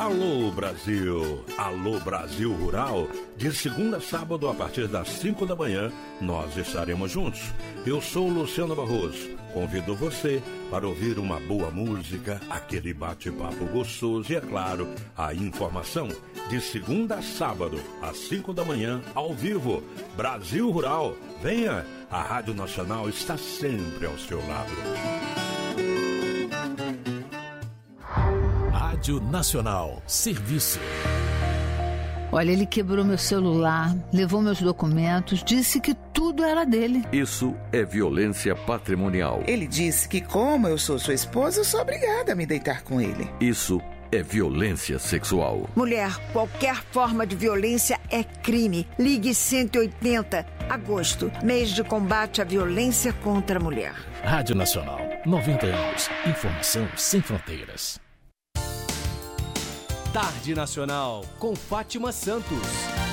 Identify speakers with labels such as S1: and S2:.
S1: Alô Brasil, Alô Brasil Rural, de segunda a sábado a partir das 5 da manhã, nós estaremos juntos. Eu sou Luciano Barroso, convido você para ouvir uma boa música, aquele bate-papo gostoso e, é claro, a informação. De segunda a sábado, às 5 da manhã, ao vivo, Brasil Rural. Venha, a Rádio Nacional está sempre ao seu lado.
S2: Rádio Nacional, serviço.
S3: Olha, ele quebrou meu celular, levou meus documentos, disse que tudo era dele.
S4: Isso é violência patrimonial.
S5: Ele disse que, como eu sou sua esposa, eu sou obrigada a me deitar com ele.
S4: Isso é violência sexual.
S6: Mulher, qualquer forma de violência é crime. Ligue 180. Agosto, mês de combate à violência contra a mulher.
S2: Rádio Nacional, 90 anos. Informação sem fronteiras.
S7: Tarde Nacional, com Fátima Santos.